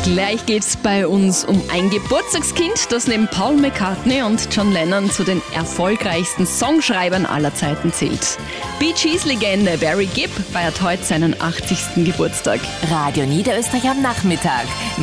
Gleich geht's bei uns um ein Geburtstagskind, das neben Paul McCartney und John Lennon zu den erfolgreichsten Songschreibern aller Zeiten zählt. Bee Gees-Legende Barry Gibb feiert heute seinen 80. Geburtstag. Radio Niederösterreich am Nachmittag